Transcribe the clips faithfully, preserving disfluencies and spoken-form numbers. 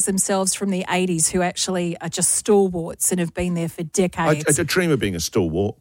themselves from the eighties who actually are just stalwarts and have been there for decades. I, I dream of being a stalwart.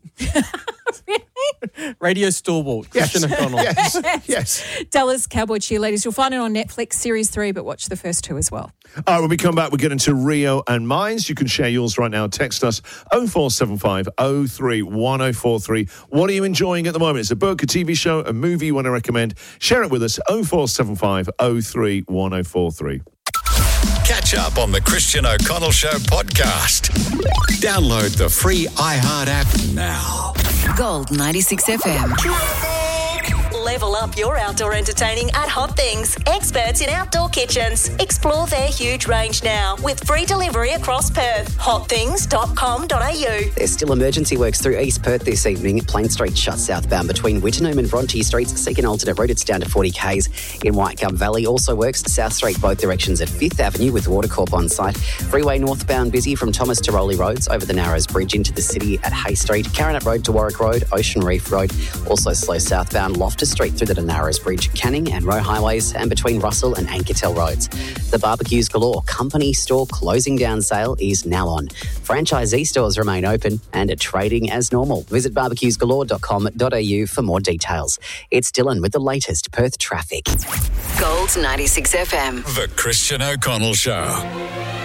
Radio stalwart, Yes. Christian O'Connell. Yes, yes. Dallas Cowboy Cheerleaders. You'll find it on Netflix, Series three, but watch the first two as well. All right, when we come back, we'll get into Rio and Mines. You can share yours right now. Text us oh four seven five oh three one oh four three. What are you enjoying at the moment? It's a book, a T V show, a movie you want to recommend. Share it with us, oh four seven five oh three one oh four three. Catch up on the Christian O'Connell Show podcast. Download the free iHeart app now. Gold ninety-six F M. Level up your outdoor entertaining at Hot Things. Experts in outdoor kitchens. Explore their huge range now with free delivery across Perth. hot things dot com dot a u. There's still emergency works through East Perth this evening. Plain Street shut southbound between Wittenoom and Bronte Streets. Seek an alternate route. It's down to forty kays. In Whitegum Valley also works South Street both directions at Fifth Avenue with Watercorp on site. Freeway northbound busy from Thomas to Rowley Roads over the Narrows Bridge into the city at Hay Street. Caranet Road to Warwick Road. Ocean Reef Road. Also slow southbound Loftus Street through the Narrows Bridge, Canning and Roe Highways, and between Russell and Anketel Roads. The Barbecues Galore company store closing down sale is now on. Franchisee stores remain open and are trading as normal. Visit barbecues galore dot com dot a u for more details. It's Dylan with the latest Perth traffic. Gold ninety-six F M. The Christian O'Connell Show.